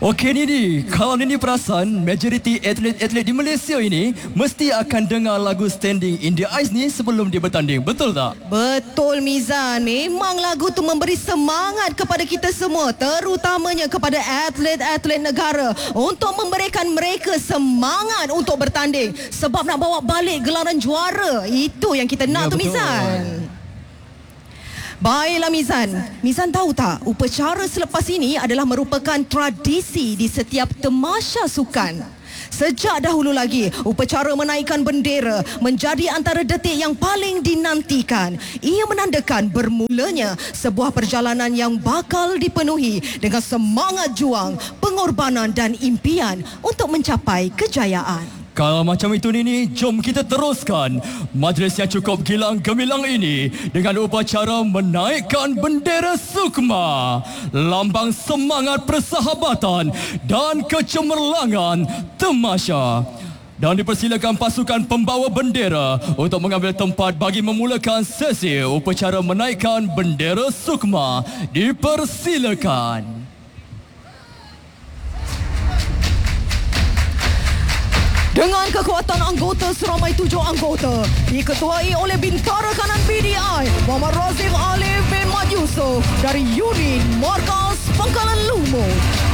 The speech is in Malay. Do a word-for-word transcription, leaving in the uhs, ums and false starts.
Okey Nini, kalau Nini perasan, majoriti atlet-atlet di Malaysia ini mesti akan dengar lagu Standing in the Ice ni sebelum dia bertanding, betul tak? Betul Mizan, memang lagu tu memberi semangat kepada kita semua, terutamanya kepada atlet-atlet negara untuk memberikan mereka semangat untuk bertanding sebab nak bawa balik gelaran juara. Itu yang kita nak ya, tu Mizan. Baiklah Mizan, Mizan tahu tak, upacara selepas ini adalah merupakan tradisi di setiap tamasya sukan. Sejak dahulu lagi, upacara menaikkan bendera menjadi antara detik yang paling dinantikan. Ia menandakan bermulanya sebuah perjalanan yang bakal dipenuhi dengan semangat juang, pengorbanan dan impian untuk mencapai kejayaan. Kalau macam itu Nini, jom kita teruskan majlis yang cukup gilang gemilang ini dengan upacara menaikkan bendera Sukma, lambang semangat persahabatan dan kecemerlangan tamasya. Dan dipersilakan pasukan pembawa bendera untuk mengambil tempat bagi memulakan sesi upacara menaikkan bendera Sukma. Dipersilakan. Dengan kekuatan anggota seramai tujuh anggota, diketuai oleh Bintara Kanan B D I Muhammad Razif Alif bin Mat Yusof dari Unit Markas Pangkalan Lumo.